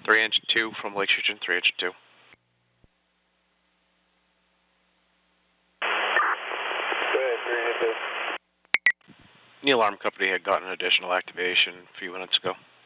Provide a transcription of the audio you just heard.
3 engine 2 from Lake Sturgeon, 3 engine 2. Go ahead, 3 engine 2. The alarm company had gotten additional activation a few minutes ago.